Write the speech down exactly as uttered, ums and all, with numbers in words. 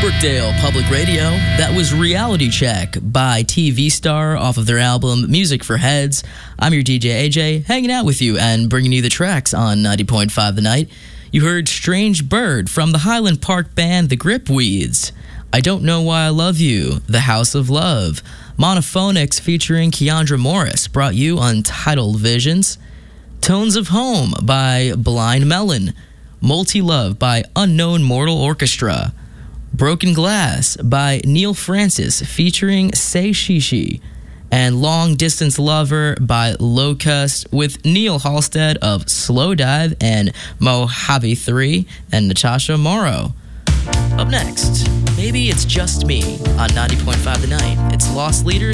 Brookdale Public Radio. That was Reality Check by T V Star off of their album Music for Heads. I'm your D J A J, hanging out with you and bringing you the tracks on ninety point five The Night. You heard Strange Bird from the Highland Park band The Gripweeds. I Don't Know Why I Love You, The House of Love. Monophonics featuring Keandra Morris brought you Untitled Visions. Tones of Home by Blind Melon. Multi-Love by Unknown Mortal Orchestra. Broken Glass by Neil Francis featuring Say Shishi. And Long Distance Lover by Locust with Neil Halstead of Slowdive and Mojave three and Natasha Morrow. Up next, Maybe It's Just Me on ninety point five The Night. It's Lost Leaders